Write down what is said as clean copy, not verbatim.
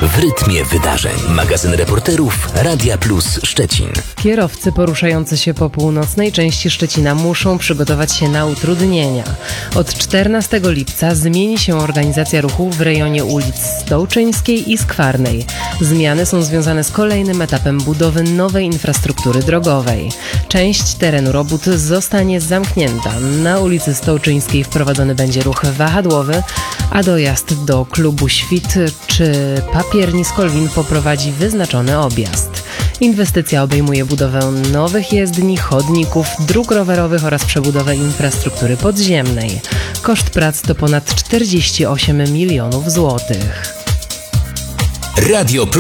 W rytmie wydarzeń. Magazyn reporterów Radia Plus Szczecin. Kierowcy poruszający się po północnej części Szczecina muszą przygotować się na utrudnienia. Od 14 lipca zmieni się organizacja ruchu w rejonie ulic Stołczyńskiej i Skwarnej. Zmiany są związane z kolejnym etapem budowy nowej infrastruktury drogowej. Część terenu robót zostanie zamknięta. Na ulicy Stołczyńskiej wprowadzony będzie ruch wahadłowy, a dojazd do klubu Świt czy Papierni z Kolwin poprowadzi wyznaczony objazd. Inwestycja obejmuje budowę nowych jezdni, chodników, dróg rowerowych oraz przebudowę infrastruktury podziemnej. Koszt prac to ponad 48 milionów złotych. Radio Plus.